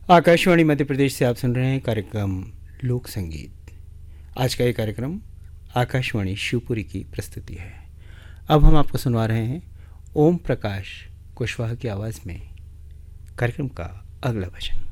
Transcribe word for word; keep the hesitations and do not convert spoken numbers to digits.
आकाशवाणी मध्य प्रदेश से आप सुन रहे हैं कार्यक्रम लोक संगीत। आज का ये कार्यक्रम आकाशवाणी शिवपुरी की प्रस्तुति है। अब हम आपको सुनवा रहे हैं ओम प्रकाश कुशवाहा की आवाज़ में कार्यक्रम का अगला भजन।